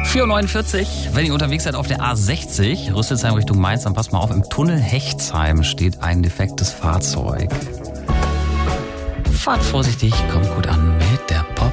4:49 Uhr, wenn ihr unterwegs seid auf der A60, Rüsselsheim Richtung Mainz, dann passt mal auf, im Tunnel Hechtsheim steht ein defektes Fahrzeug. Fahrt vorsichtig, kommt gut an mit der Post.